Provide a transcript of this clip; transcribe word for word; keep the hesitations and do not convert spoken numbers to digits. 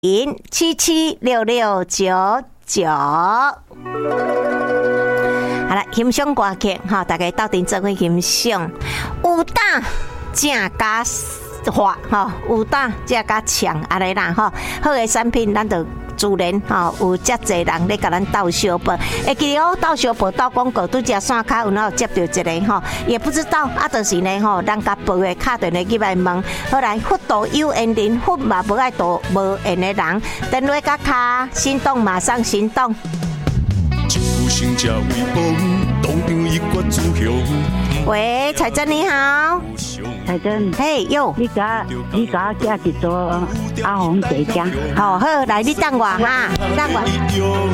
零七七六六九九。好了，欣赏歌曲哈，大家到底做伙欣赏。有打正加滑哈，有打正加强安尼啦哈。好的产品，咱就自然哈有遮济人咧甲咱斗相报。会记哦，斗相报斗广告，拄只线卡有哪有接到一个吼，也不知道啊，就是呢吼，咱甲报的敲电话去来问，后来佛度有缘人，佛嘛无爱度无缘的人，电话甲卡心动，马上行动。喂，彩珍你好。 彩珍， 嘿哟， 你甲你甲寄一组阿红茶浆。 好好，来你等我哈，等我。